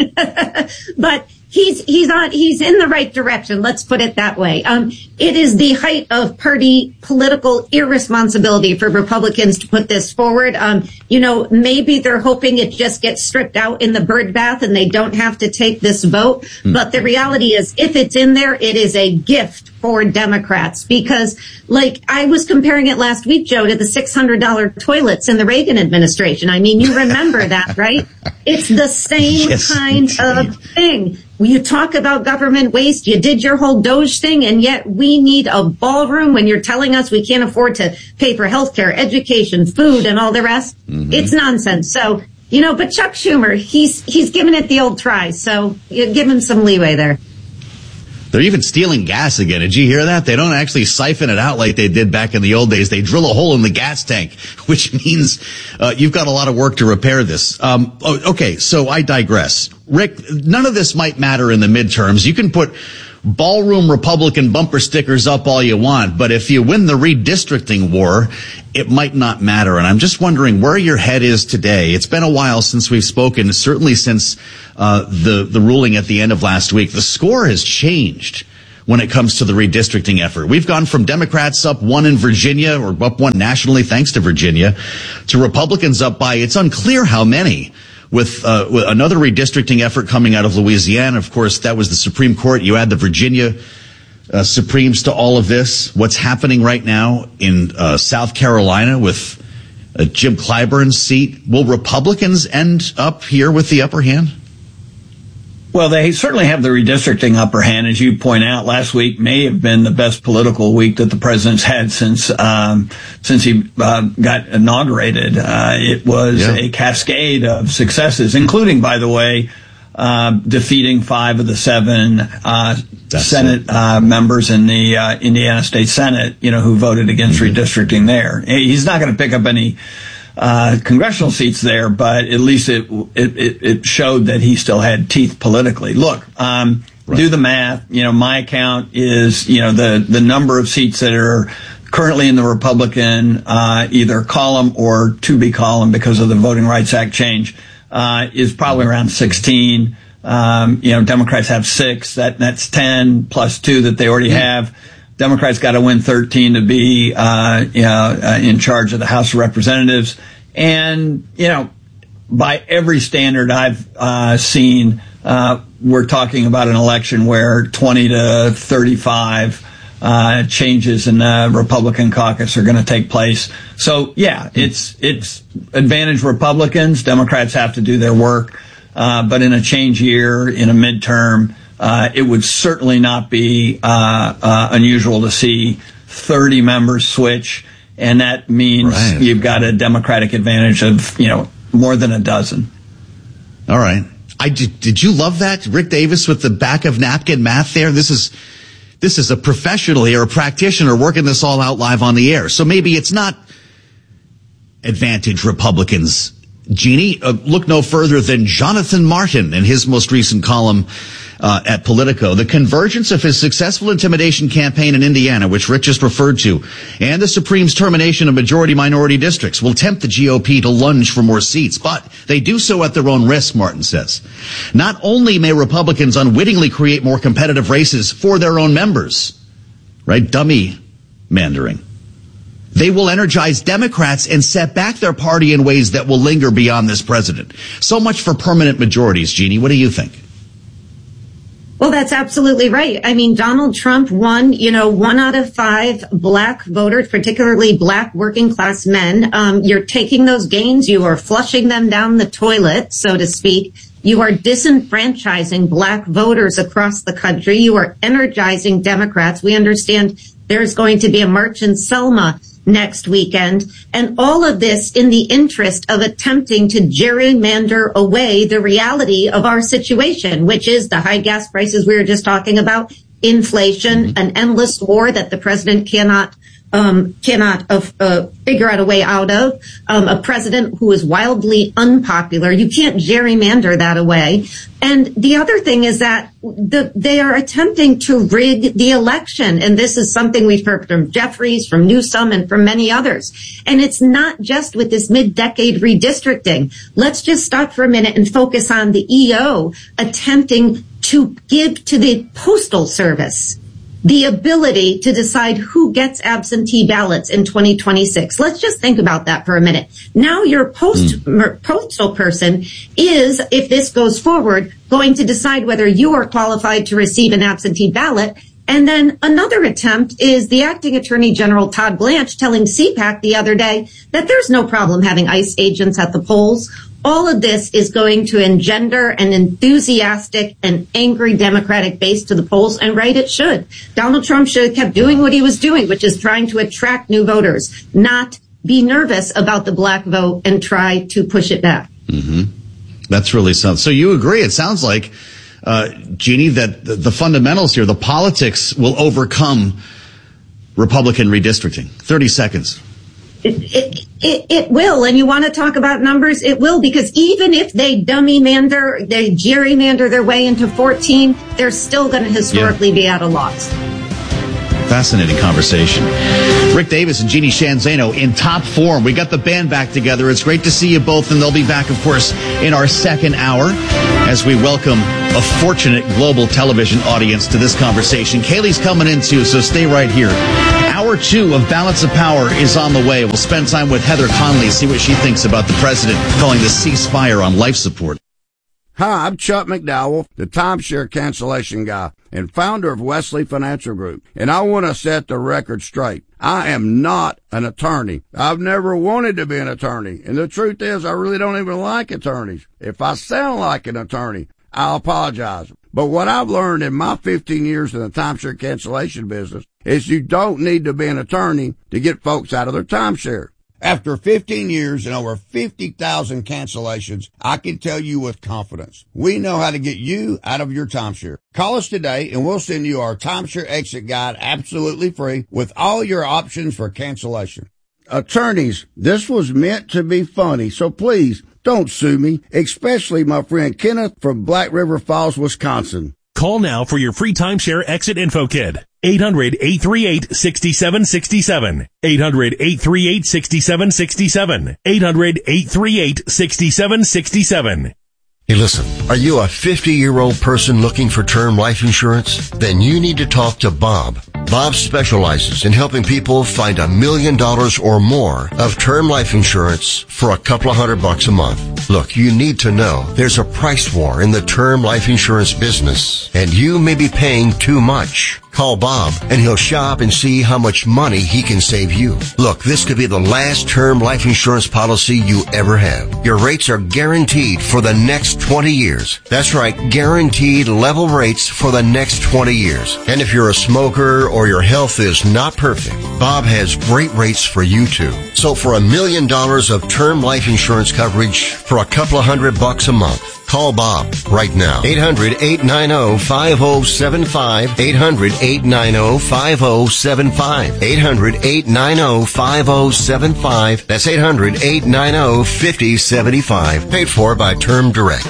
but he's, he's on, he's in the right direction. Let's put it that way. Um, it is the height of party political irresponsibility for Republicans to put this forward. Um, you know, maybe they're hoping it just gets stripped out in the bird bath and they don't have to take this vote. Mm. But the reality is, if it's in there, it is a gift for Democrats because, like, I was comparing it last week, Joe, to the six hundred dollars toilets in the Reagan administration. I mean, you remember that, right? It's the same yes, kind indeed. of thing. You talk about government waste, you did your whole Doge thing, and yet we need a ballroom when you're telling us we can't afford to pay for healthcare, education, food, and all the rest. Mm-hmm. It's nonsense. So, you know, but Chuck Schumer, he's he's giving it the old try, so you give him some leeway there. They're even stealing gas again. Did you hear that? They don't actually siphon it out like they did back in the old days. They drill a hole in the gas tank, which means uh, you've got a lot of work to repair this. Um, okay, so I digress. Rick, none of this might matter in the midterms. You can put ballroom Republican bumper stickers up all you want, but if you win the redistricting war, it might not matter. And I'm just wondering where your head is today. It's been a while since we've spoken, certainly since uh the the ruling at the end of last week. The score has changed when it comes to the redistricting effort. We've gone from Democrats up one in Virginia, or up one nationally thanks to Virginia, to Republicans up by, it's unclear how many. With, uh, with another redistricting effort coming out of Louisiana. Of course, that was the Supreme Court. You add the Virginia uh, Supremes to all of this. What's happening right now in uh, South Carolina with uh, Jim Clyburn's seat? Will Republicans end up here with the upper hand? Well, they certainly have the redistricting upper hand. As you point out, last week may have been the best political week that the president's had since um, since he uh, got inaugurated. Uh, it was yeah. a cascade of successes, including, by the way, uh, defeating five of the seven uh, Senate uh, members in the uh, Indiana State Senate, you know, who voted against mm-hmm. redistricting there. He's not going to pick up any Uh, congressional seats there, but at least it, it, it showed that he still had teeth politically. Look, um, right. do the math. You know, my count is, you know, the, the number of seats that are currently in the Republican, uh, either column or to be column because of the Voting Rights Act change, uh, is probably around sixteen. Um, you know, Democrats have six. That, that's ten plus two that they already have. Democrats got to win thirteen to be, uh, you know, uh, in charge of the House of Representatives. And, you know, by every standard I've, uh, seen, uh, we're talking about an election where twenty to thirty-five, uh, changes in the Republican caucus are going to take place. So, yeah, it's, it's advantage Republicans. Democrats have to do their work. Uh, but in a change year, in a midterm, Uh, it would certainly not be uh, uh, unusual to see thirty members switch, and that means right. you've got a Democratic advantage of, you know, more than a dozen. All right. I did, did you love that, Rick Davis, with the back of napkin math there? This is this is a professional here, a practitioner working this all out live on the air. So maybe it's not advantage Republicans. Jeannie, uh, look no further than Jonathan Martin in his most recent column uh, at Politico. The convergence of his successful intimidation campaign in Indiana, which Rick just referred to, and the Supreme's termination of majority-minority districts will tempt the G O P to lunge for more seats, but they do so at their own risk, Martin says. Not only may Republicans unwittingly create more competitive races for their own members, right, dummy mandering, they will energize Democrats and set back their party in ways that will linger beyond this president. So much for permanent majorities, Jeannie. What do you think? Well, that's absolutely right. I mean, Donald Trump won, you know, one out of five black voters, particularly black working class men. Um, you're taking those gains. You are flushing them down the toilet, so to speak. You are disenfranchising black voters across the country. You are energizing Democrats. We understand there's going to be a march in Selma next weekend, and all of this in the interest of attempting to gerrymander away the reality of our situation, which is the high gas prices we were just talking about, inflation, mm-hmm. an endless war that the president cannot um cannot uh, uh, figure out a way out of, um, a president who is wildly unpopular. You can't gerrymander that away. And the other thing is that the, they are attempting to rig the election. And this is something we've heard from Jeffries, from Newsom, and from many others. And it's not just with this mid-decade redistricting. Let's just stop for a minute and focus on the E O attempting to give to the Postal Service the ability to decide who gets absentee ballots in twenty twenty-six. Let's just think about that for a minute. Now your post, mm. postal person is, if this goes forward, going to decide whether you are qualified to receive an absentee ballot. And then another attempt is the acting Attorney General Todd Blanche telling C PAC the other day that there's no problem having ICE agents at the polls. All of this is going to engender an enthusiastic and angry Democratic base to the polls, and right, it should. Donald Trump should have kept doing what he was doing, which is trying to attract new voters, not be nervous about the black vote and try to push it back. Mm-hmm. That's really something. So you agree, it sounds like, uh, Jeannie, that the, the fundamentals here, the politics will overcome Republican redistricting. thirty seconds. It, it, it, it will. And you want to talk about numbers? It will, because even if they dummy mander, they gerrymander their way into fourteen, they're still going to historically yeah. be at a loss. Fascinating conversation. Rick Davis and Jeannie Shanzano in top form. We got the band back together. It's great to see you both, and they'll be back, of course, in our second hour as we welcome a fortunate global television audience to this conversation. Kaylee's coming in too, so stay right here. Hour two of Balance of Power is on the way. We'll spend time with Heather Conley, see what she thinks about the president calling the ceasefire on life support. Hi, I'm Chuck McDowell, the timeshare cancellation guy and founder of Wesley Financial Group. And I want to set the record straight. I am not an attorney. I've never wanted to be an attorney. And the truth is, I really don't even like attorneys. If I sound like an attorney, I'll apologize. But what I've learned in my fifteen years in the timeshare cancellation business is you don't need to be an attorney to get folks out of their timeshare. After fifteen years and over fifty thousand cancellations, I can tell you with confidence, we know how to get you out of your timeshare. Call us today and we'll send you our timeshare exit guide absolutely free with all your options for cancellation. Attorneys, this was meant to be funny, so please don't sue me, especially my friend Kenneth from Black River Falls, Wisconsin. Call now for your free timeshare exit info kit. eight hundred, eight three eight, six seven six seven. eight hundred, eight three eight, six seven six seven. eight hundred, eight three eight, six seven six seven. Hey, listen, are you a fifty-year-old person looking for term life insurance? Then you need to talk to Bob. Bob specializes in helping people find a million dollars or more of term life insurance for a couple of hundred bucks a month. Look, you need to know there's a price war in the term life insurance business, and you may be paying too much. Call Bob, and he'll shop and see how much money he can save you. Look, this could be the last term life insurance policy you ever have. Your rates are guaranteed for the next twenty years. That's right, guaranteed level rates for the next twenty years. And if you're a smoker or your health is not perfect, Bob has great rates for you too. So for a million dollars of term life insurance coverage for a couple of hundred bucks a month, call Bob right now. eight hundred, eight nine zero, five zero seven five. eight hundred, eight nine zero, five zero seven five. eight hundred, eight nine zero, five zero seven five. That's eight hundred, eight nine zero, five zero seven five. Paid for by Term Direct.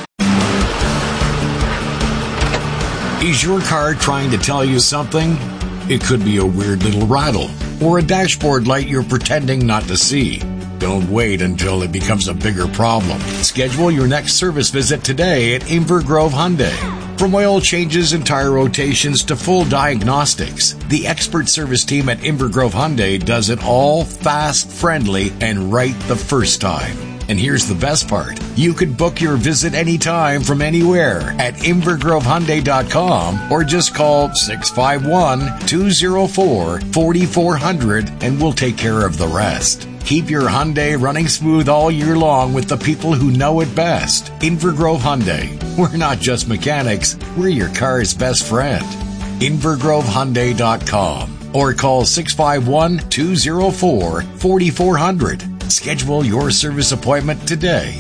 Is your car trying to tell you something? It could be a weird little rattle or a dashboard light you're pretending not to see. Don't wait until it becomes a bigger problem. Schedule your next service visit today at Inver Grove Hyundai. From oil changes and tire rotations to full diagnostics, the expert service team at Inver Grove Hyundai does it all fast, friendly, and right the first time. And here's the best part. You could book your visit anytime from anywhere at inver grove hyundai dot com or just call six five one, two zero four, four four zero zero and we'll take care of the rest. Keep your Hyundai running smooth all year long with the people who know it best. Inver Grove Hyundai. We're not just mechanics, we're your car's best friend. inver grove hyundai dot com or call six five one, two zero four, four four zero zero. Schedule your service appointment today.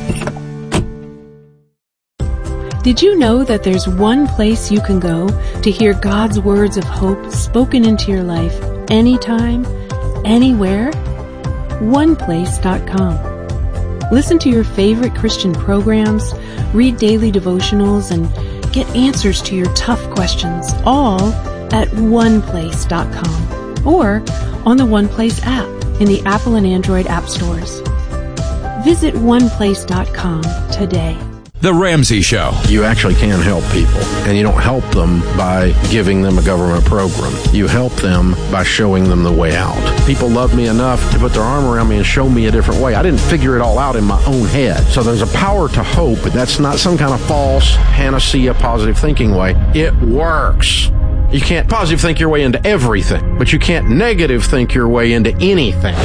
Did you know that there's one place you can go to hear God's words of hope spoken into your life anytime, anywhere? one place dot com. Listen to your favorite Christian programs, read daily devotionals, and get answers to your tough questions, all at one place dot com or on the OnePlace app in the Apple and Android app stores. Visit one place dot com today. The Ramsey Show. You actually can help people, and you don't help them by giving them a government program. You help them by showing them the way out. People love me enough to put their arm around me and show me a different way. I didn't figure it all out in my own head. So there's a power to hope, but that's not some kind of false panacea positive thinking way. It works. You can't positive think your way into everything, but you can't negative think your way into anything.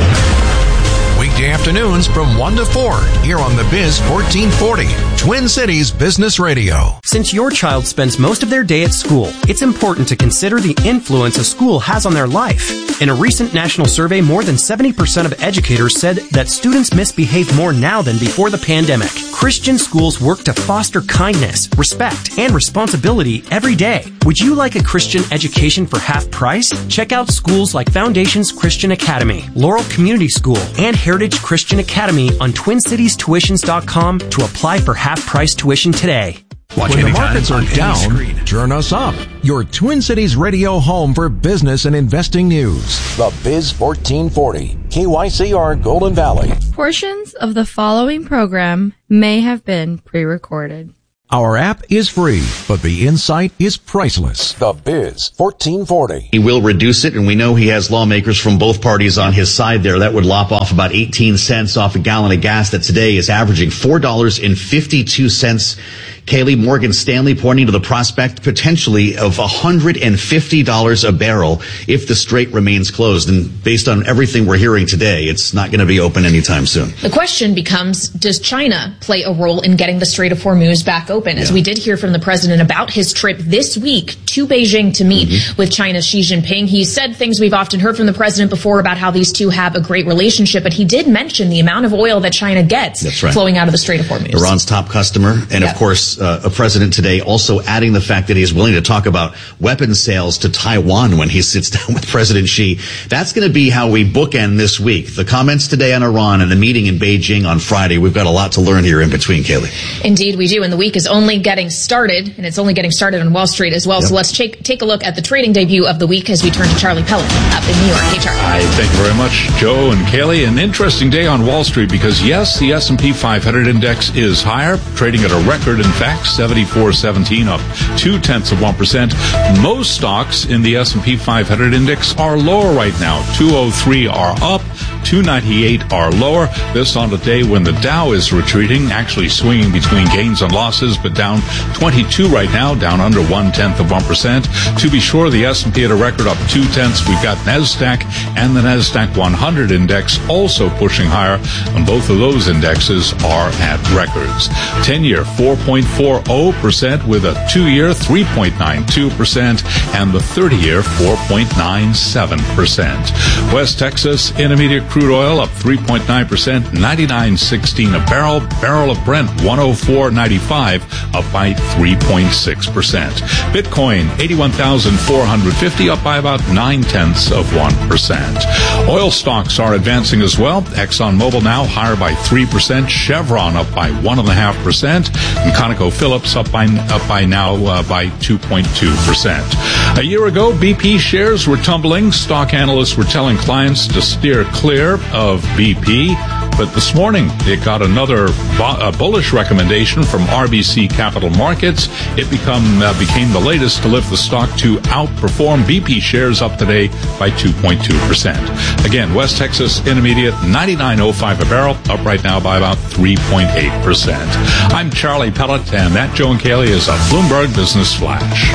Weekday afternoons from one to four here on The Biz fourteen forty, Twin Cities Business Radio. Since your child spends most of their day at school, it's important to consider the influence a school has on their life. In a recent national survey, more than seventy percent of educators said that students misbehave more now than before the pandemic. Christian schools work to foster kindness, respect, and responsibility every day. Would you like a Christian education for half price? Check out schools like Foundations Christian Academy, Laurel Community School, and Heritage Christian Academy on twin cities tuitions dot com to apply for half-price tuition today. Watch when the markets are down, turn us up. Your Twin Cities radio home for business and investing news. The Biz fourteen forty, K Y C R Golden Valley. Portions of the following program may have been pre-recorded. Our app is free, but the insight is priceless. The Biz fourteen forty. He will reduce it, and we know he has lawmakers from both parties on his side there. That would lop off about eighteen cents off a gallon of gas that today is averaging four dollars and fifty-two cents. Kaylee, Morgan Stanley pointing to the prospect potentially of one hundred fifty dollars a barrel if the strait remains closed. And based on everything we're hearing today, it's not going to be open anytime soon. The question becomes, does China play a role in getting the Strait of Hormuz back open? As yeah. we did hear from the president about his trip this week to Beijing to meet mm-hmm. with China's Xi Jinping. He said things we've often heard from the president before about how these two have a great relationship, but he did mention the amount of oil that China gets That's right. flowing out of the Strait of Hormuz. Iran's top customer, and yep. of course, uh, a president today also adding the fact that he is willing to talk about weapons sales to Taiwan when he sits down with President Xi. That's going to be how we bookend this week. The comments today on Iran and the meeting in Beijing on Friday. We've got a lot to learn here in between, Kaylee. Indeed, we do. And the week is only getting started, and it's only getting started on Wall Street as well. Yep. So let's take, take a look at the trading debut of the week as we turn to Charlie Pellet up in New York. Hey, Charlie. Hi, thank you very much, Joe and Kaylee. An interesting day on Wall Street because, yes, the S and P five hundred index is higher, trading at a record, in fact, seventy-four seventeen, up two-tenths of one percent. Most stocks in the S and P five hundred index are lower right now. two oh three are up, two ninety-eight are lower. This on a day when the Dow is retreating, actually swinging between gains and losses, but down twenty-two right now, down under one-tenth of one percent. To be sure, the S and P at a record, up two-tenths. We've got NASDAQ and the NASDAQ one hundred index also pushing higher, and both of those indexes are at records. ten-year, four point four oh percent, with a two-year, three point nine two percent, and the thirty-year, four point nine seven percent. West Texas Intermediate crude oil up three point nine percent, ninety-nine sixteen a barrel. Barrel of Brent, one oh four ninety-five, up by three point six percent. Bitcoin, eighty-one thousand four hundred fifty, up by about nine-tenths of one percent. Oil stocks are advancing as well. ExxonMobil now higher by three percent. Chevron up by one point five percent. And ConocoPhillips up by, up by now uh, by two point two percent. A year ago, B P shares were tumbling. Stock analysts were telling clients to steer clear of B P. But this morning, it got another bu- bullish recommendation from R B C Capital Markets. It become uh, became the latest to lift the stock to outperform. B P shares up today by two point two percent. Again, West Texas Intermediate, ninety-nine oh five a barrel, up right now by about three point eight percent. I'm Charlie Pellet, and that, Joe and Kaylee, is a Bloomberg Business Flash.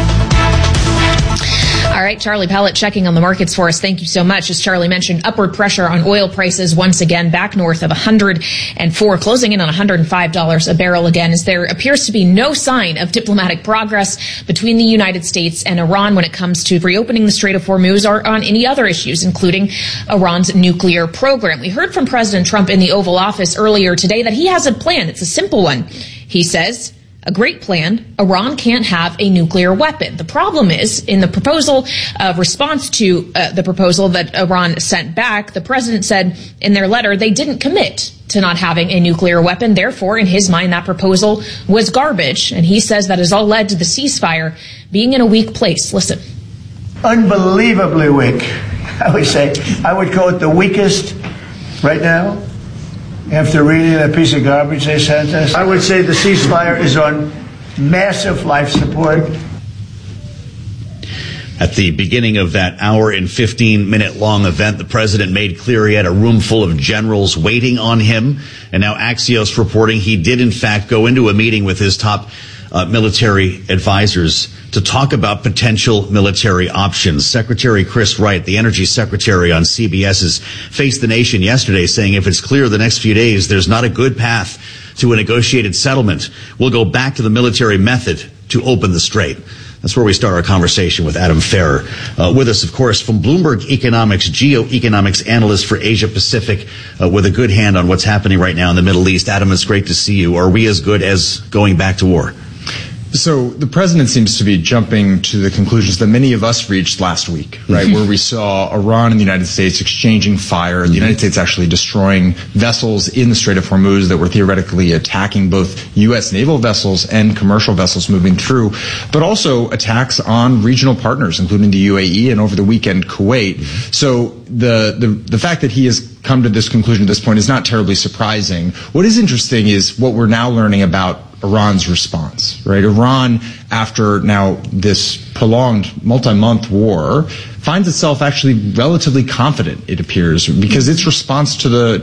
All right, Charlie Pellet checking on the markets for us. Thank you so much. As Charlie mentioned, upward pressure on oil prices once again back north of one hundred four, closing in on one hundred five dollars a barrel again, as there appears to be no sign of diplomatic progress between the United States and Iran when it comes to reopening the Strait of Hormuz or on any other issues, including Iran's nuclear program. We heard from President Trump in the Oval Office earlier today that he has a plan. It's a simple one. He says, a great plan. Iran can't have a nuclear weapon. The problem is, in the proposal, uh, response to uh, the proposal that Iran sent back, the president said in their letter they didn't commit to not having a nuclear weapon. Therefore, in his mind, that proposal was garbage. And he says that has all led to the ceasefire being in a weak place. Listen. Unbelievably weak, I would say. I would call it the weakest right now. After reading that piece of garbage they sent us, I would say the ceasefire is on massive life support. At the beginning of that hour and fifteen minute long event, the president made clear he had a room full of generals waiting on him. And now Axios reporting he did in fact go into a meeting with his top uh, military advisors to talk about potential military options. Secretary Chris Wright, the Energy Secretary on C B S's Face the Nation yesterday, saying if it's clear the next few days there's not a good path to a negotiated settlement, we'll go back to the military method to open the strait. That's where we start our conversation with Adam Ferrer. Uh, with us, of course, from Bloomberg Economics, geoeconomics analyst for Asia Pacific, uh, with a good hand on what's happening right now in the Middle East. Adam, it's great to see you. Are we as good as going back to war? So the president seems to be jumping to the conclusions that many of us reached last week, right, where we saw Iran and the United States exchanging fire, the United States actually destroying vessels in the Strait of Hormuz that were theoretically attacking both U S naval vessels and commercial vessels moving through, but also attacks on regional partners, including the U A E and over the weekend Kuwait. So the, the, the fact that he has come to this conclusion at this point is not terribly surprising. What is interesting is what we're now learning about Iran's response, right? Iran, after now this prolonged multi-month war, finds itself actually relatively confident, it appears, because its response to the